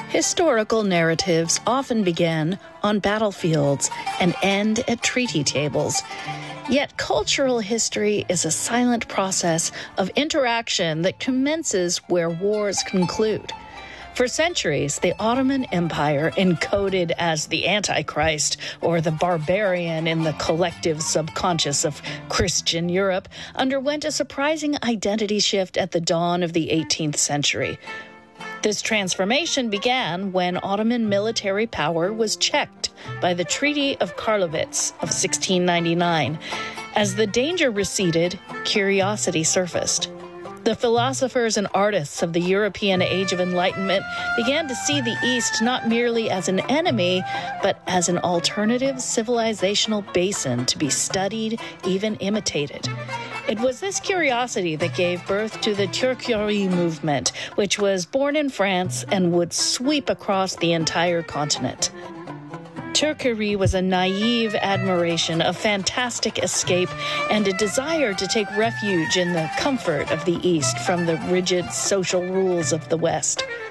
Historical narratives often begin on battlefields and end at treaty tables. Yet cultural history is a silent process of interaction that commences where wars conclude. For centuries, the Ottoman Empire, encoded as the Antichrist or the barbarian in the collective subconscious of Christian Europe, underwent a surprising identity shift at the dawn of the 18th century. This transformation began when Ottoman military power was checked by the Treaty of Karlowitz of 1699. As the danger receded, curiosity surfaced. The philosophers and artists of the European Age of Enlightenment began to see the East not merely as an enemy, but as an alternative civilizational basin to be studied, even imitated. It was this curiosity that gave birth to the Turquerie movement, which was born in France and would sweep across the entire continent. Turquerie was a naive admiration, a fantastic escape, and a desire to take refuge in the comfort of the East from the rigid social rules of the West.